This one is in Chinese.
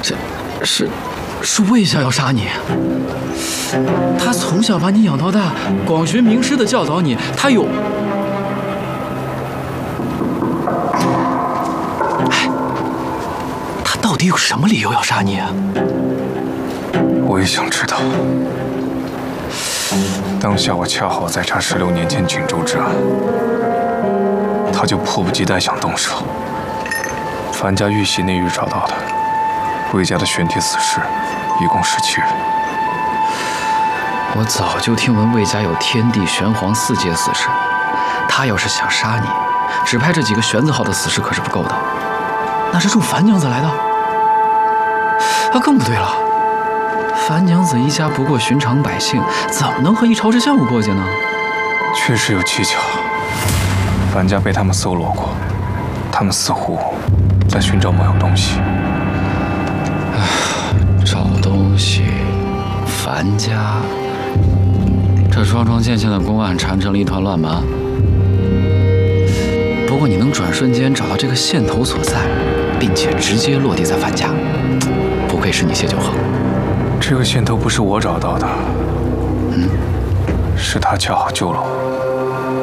是魏家要杀你。他从小把你养到大，广学名师的教导你，他有……哎，他到底有什么理由要杀你啊？ 我也想知道。当下我恰好在查16年前锦州之案，他就迫不及待想动手。樊家玉玺内狱找到的，魏家的玄铁死士一共17人。 我早就听闻魏家有天地玄黄4阶死士，他要是想杀你，只派这几个玄字号的死士可是不够的，那是助樊娘子来的。更不对了，樊娘子一家不过寻常百姓，怎么能和一朝之相过节呢？ 确实有蹊跷，樊家被他们搜罗过，他们似乎在寻找某样东西。 找东西，樊家，这桩桩件件的公案缠成了一团乱麻。不过你能转瞬间找到这个线头所在，并且直接落地在樊家，不愧是你谢九恒。 这个线头不是我找到的，是他恰好救了我。